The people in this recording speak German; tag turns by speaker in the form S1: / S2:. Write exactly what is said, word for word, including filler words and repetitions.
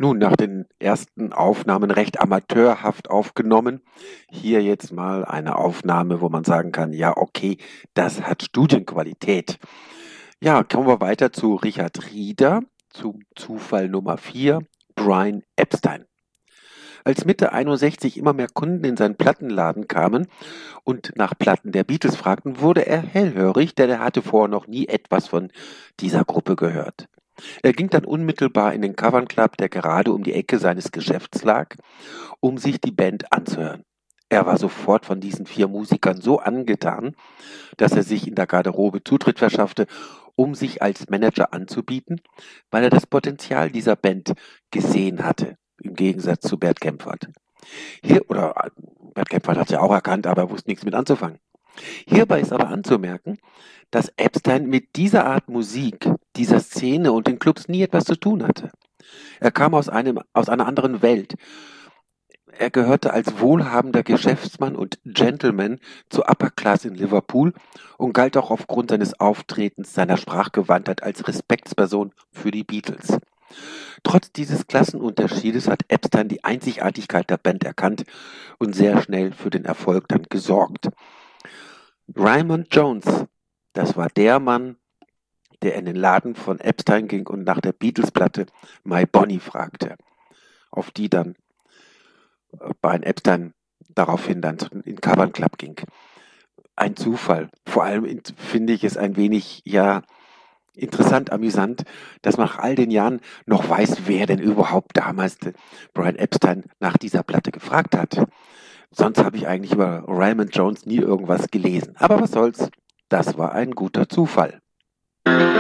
S1: Nun, nach den ersten Aufnahmen recht amateurhaft aufgenommen. Hier jetzt mal eine Aufnahme, wo man sagen kann, ja, okay, das hat Studienqualität. Ja, kommen wir weiter zu Richard Rieder, zu Zufall Nummer vier, Brian Epstein. Als Mitte einundsechzig immer mehr Kunden in seinen Plattenladen kamen und nach Platten der Beatles fragten, wurde er hellhörig, denn er hatte vorher noch nie etwas von dieser Gruppe gehört. Er ging dann unmittelbar in den Cavern Club, der gerade um die Ecke seines Geschäfts lag, um sich die Band anzuhören. Er war sofort von diesen vier Musikern so angetan, dass er sich in der Garderobe Zutritt verschaffte, um sich als Manager anzubieten, weil er das Potenzial dieser Band gesehen hatte, im Gegensatz zu Bert Kaempfert. Hier, oder Bert Kaempfert hat es ja auch erkannt, aber er wusste nichts mit anzufangen. Hierbei ist aber anzumerken, dass Epstein mit dieser Art Musik, dieser Szene und den Clubs nie etwas zu tun hatte. Er kam aus einem, aus einer anderen Welt. Er gehörte als wohlhabender Geschäftsmann und Gentleman zur Upper Class in Liverpool und galt auch aufgrund seines Auftretens, seiner Sprachgewandtheit als Respektsperson für die Beatles. Trotz dieses Klassenunterschiedes hat Epstein die Einzigartigkeit der Band erkannt und sehr schnell für den Erfolg dann gesorgt. Raymond Jones, das war der Mann, der in den Laden von Epstein ging und nach der Beatles-Platte My Bonnie fragte, auf die dann Brian Epstein daraufhin dann in den Cavern Club ging. Ein Zufall. Vor allem finde ich es ein wenig, ja, interessant, amüsant, dass man nach all den Jahren noch weiß, wer denn überhaupt damals Brian Epstein nach dieser Platte gefragt hat. Sonst habe ich eigentlich über Raymond Jones nie irgendwas gelesen. Aber was soll's, das war ein guter Zufall.